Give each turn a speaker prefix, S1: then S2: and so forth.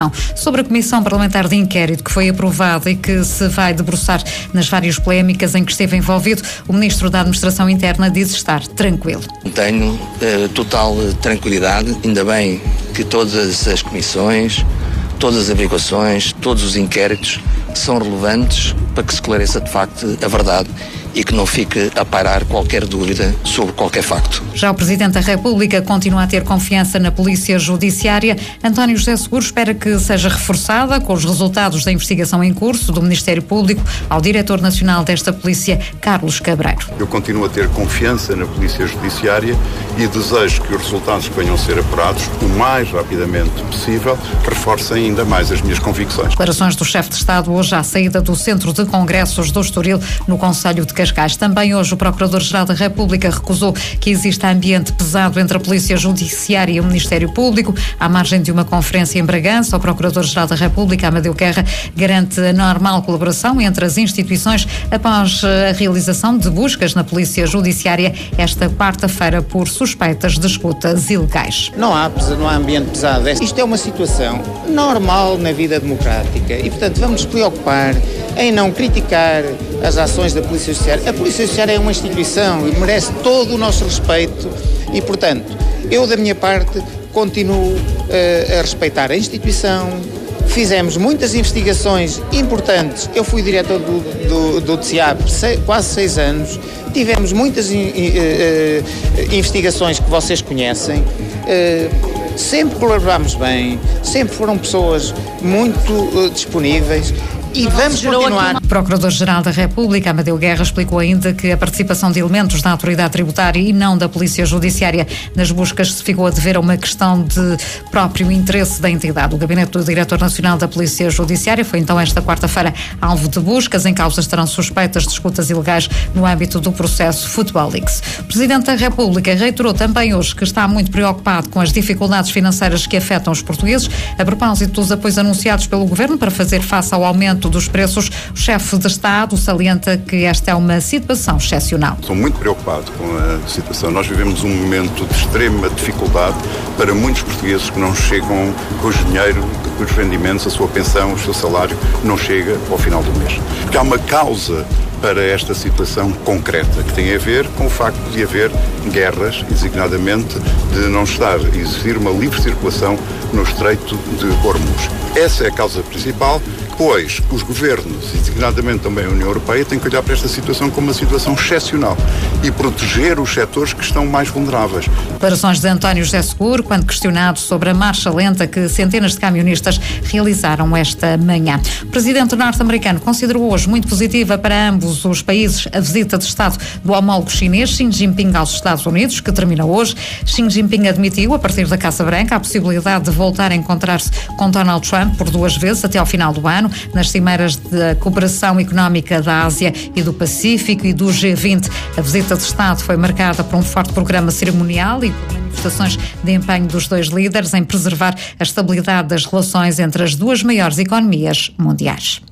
S1: Sobre a Comissão Parlamentar de Inquérito que foi aprovada e que se vai debruçar nas várias polémicas em que esteve envolvido, o Ministro da Administração Interna diz estar tranquilo.
S2: Tenho total tranquilidade, ainda bem que todas as comissões, todas as averiguações, todos os inquéritos são relevantes para que se esclareça de facto a verdade e que não fique a pairar qualquer dúvida sobre qualquer facto.
S1: Já o Presidente da República continua a ter confiança na Polícia Judiciária. António José Seguro espera que seja reforçada com os resultados da investigação em curso do Ministério Público ao Diretor Nacional desta Polícia, Carlos Cabreiro.
S3: Eu continuo a ter confiança na Polícia Judiciária e desejo que os resultados que venham a ser apurados o mais rapidamente possível reforcem ainda mais as minhas convicções.
S1: Declarações do chefe de Estado hoje à saída do Centro de Congressos do Estoril, no Concelho de Cascais. Também hoje o Procurador-Geral da República recusou que exista ambiente pesado entre a Polícia Judiciária e o Ministério Público. À margem de uma conferência em Bragança, o Procurador-Geral da República, Amadeu Guerra, garante a normal colaboração entre as instituições após a realização de buscas na Polícia Judiciária esta quarta-feira por suspeitas de escutas ilegais.
S4: Não há ambiente pesado. Isto é uma situação normal na vida democrática e, portanto, vamos nos preocupar em não criticar as ações da Polícia Judiciária. A Polícia Judiciária é uma instituição e merece todo o nosso respeito e, portanto, eu da minha parte continuo a respeitar a instituição. Fizemos muitas investigações importantes. Eu fui diretor do TSIAP quase 6 anos. Tivemos muitas investigações que vocês conhecem. Sempre colaborámos bem, sempre foram pessoas muito disponíveis. E vamos continuar.
S1: O Procurador-Geral da República, Amadeu Guerra, explicou ainda que a participação de elementos da autoridade tributária e não da Polícia Judiciária nas buscas se ficou a dever a uma questão de próprio interesse da entidade. O Gabinete do Diretor Nacional da Polícia Judiciária foi então esta quarta-feira alvo de buscas. Em causa estarão suspeitas de escutas ilegais no âmbito do processo Football Leaks. O Presidente da República reiterou também hoje que está muito preocupado com as dificuldades financeiras que afetam os portugueses. A propósito dos apoios anunciados pelo Governo para fazer face ao aumento dos preços, o chefe de Estado salienta que esta é uma situação excepcional.
S3: Estou muito preocupado com a situação. Nós vivemos um momento de extrema dificuldade para muitos portugueses que não chegam com o dinheiro, com os rendimentos, a sua pensão, o seu salário, não chega ao final do mês. Porque há uma causa para esta situação concreta, que tem a ver com o facto de haver guerras, e designadamente de não estar a existir uma livre circulação no Estreito de Hormuz. Essa é a causa principal, pois os governos, e designadamente também a União Europeia, têm que olhar para esta situação como uma situação excepcional e proteger os setores que estão mais vulneráveis.
S1: Declarações de António José Seguro, quando questionado sobre a marcha lenta que centenas de camionistas realizaram esta manhã. O presidente norte-americano considerou hoje muito positiva para ambos os países a visita de Estado do homólogo chinês Xi Jinping aos Estados Unidos, que termina hoje. Xi Jinping admitiu, a partir da Casa Branca, a possibilidade de voltar a encontrar-se com Donald Trump por 2 vezes até ao final do ano, nas cimeiras da cooperação económica da Ásia e do Pacífico e do G20. A visita de Estado foi marcada por um forte programa cerimonial e por manifestações de empenho dos 2 líderes em preservar a estabilidade das relações entre as 2 maiores economias mundiais.